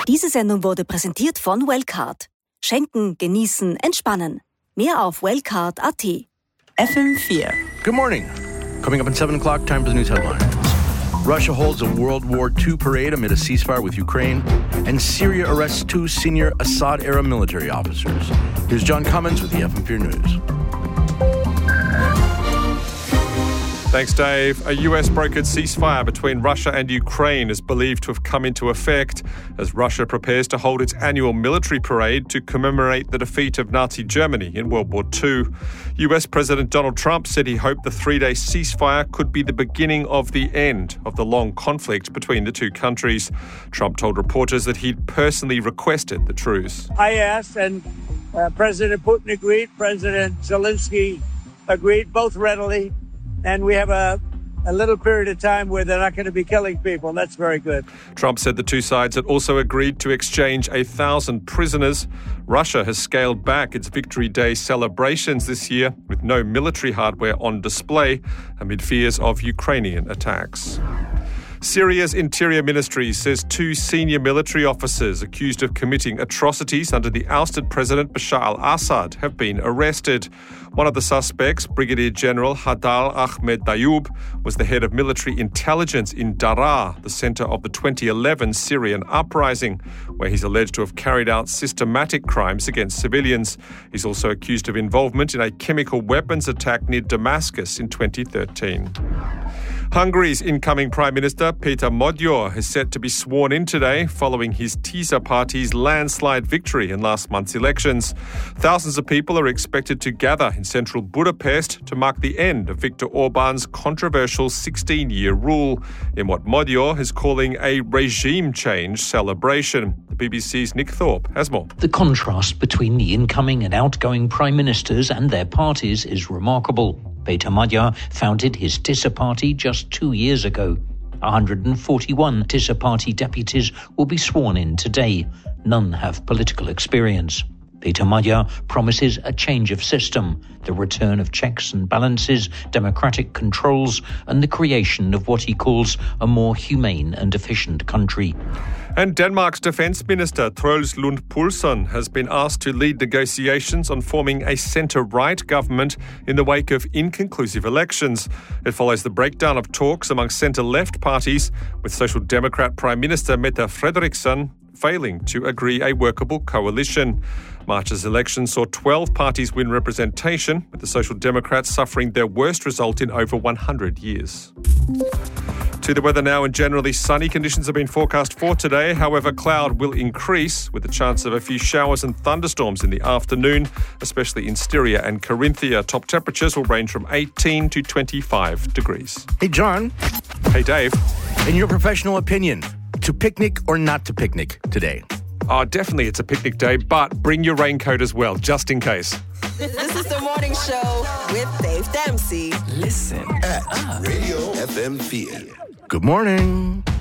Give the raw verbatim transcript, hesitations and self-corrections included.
Diese Sendung wurde präsentiert von Wellcard. Schenken, genießen, entspannen. Mehr auf wellcard dot a t. F M four. Good morning. Coming up at seven o'clock, time for the news headlines. Russia holds a World War Two parade amid a ceasefire with Ukraine, and Syria arrests two senior Assad-era military officers. Here's John Cummins with the F M four News. Thanks, Dave. A U S-brokered ceasefire between Russia and Ukraine is believed to have come into effect as Russia prepares to hold its annual military parade to commemorate the defeat of Nazi Germany in World War Two. U S President Donald Trump said he hoped the three-day ceasefire could be the beginning of the end of the long conflict between the two countries. Trump told reporters that he'd personally requested the truce. I asked, and uh, President Putin agreed, President Zelensky agreed, both readily. And we have a, a little period of time where they're not going to be killing people. That's very good. Trump said the two sides had also agreed to exchange a thousand prisoners. Russia has scaled back its Victory Day celebrations this year with no military hardware on display amid fears of Ukrainian attacks. Syria's Interior Ministry says two senior military officers accused of committing atrocities under the ousted President Bashar al-Assad have been arrested. One of the suspects, Brigadier General Hadal Ahmed Dayoub, was the head of military intelligence in Daraa, the centre of the twenty eleven Syrian uprising, where he's alleged to have carried out systematic crimes against civilians. He's also accused of involvement in a chemical weapons attack near Damascus in twenty thirteen. Hungary's incoming Prime Minister, Peter Magyar, is set to be sworn in today following his Tisza party's landslide victory in last month's elections. Thousands of people are expected to gather in central Budapest to mark the end of Viktor Orban's controversial sixteen-year rule in what Magyar is calling a regime change celebration. The B B C's Nick Thorpe has more. The contrast between the incoming and outgoing prime ministers and their parties is remarkable. Peter Magyar founded his Tisza party just two years ago. one hundred forty-one Tisza party deputies will be sworn in today. None have political experience. Peter Magyar promises a change of system, the return of checks and balances, democratic controls, and the creation of what he calls a more humane and efficient country. And Denmark's Defence Minister, Troels Lund Poulsen, has been asked to lead negotiations on forming a centre-right government in the wake of inconclusive elections. It follows the breakdown of talks among centre-left parties, with Social Democrat Prime Minister Mette Frederiksen failing to agree a workable coalition. March's election saw twelve parties win representation, with the Social Democrats suffering their worst result in over one hundred years. To the weather now, and generally sunny conditions have been forecast for today. However, cloud will increase with the chance of a few showers and thunderstorms in the afternoon, especially in Styria and Carinthia. Top temperatures will range from eighteen to twenty-five degrees. Hey, John. Hey, Dave. In your professional opinion, to picnic or not to picnic today? Oh, definitely it's a picnic day, but bring your raincoat as well, just in case. This is the morning show with Dave Dempsey. Listen at Radio F M four. Good morning.